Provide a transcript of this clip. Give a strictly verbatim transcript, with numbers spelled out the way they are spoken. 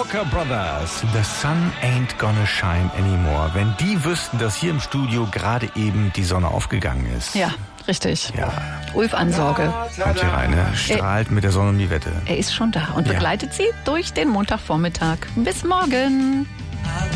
Walker Brothers, The Sun Ain't Gonna Shine Anymore. Wenn die wüssten, dass hier im Studio gerade eben die Sonne aufgegangen ist. Ja, richtig. Ja. Ulf Ansorge. Kommt hier rein, ne? Strahlt mit der Sonne um die Wette. Er ist schon da und begleitet ja. sie durch den Montagvormittag. Bis morgen.